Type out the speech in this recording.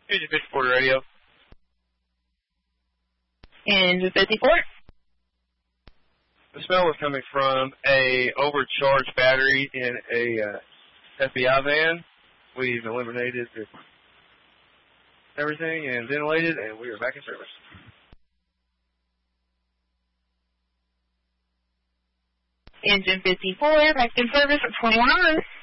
Engine 54 to radio. Engine 54. The smell was coming from a overcharged battery in a FBI van. We've eliminated everything and ventilated, and we are back in service. Engine 54, back in service at 21 hours.